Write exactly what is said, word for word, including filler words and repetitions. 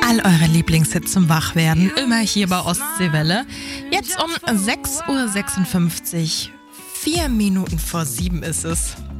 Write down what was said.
All eure Lieblingshits zum Wachwerden, immer hier bei Ostseewelle. Jetzt um sechs Uhr sechsundfünfzig, vier Minuten vor sieben ist es.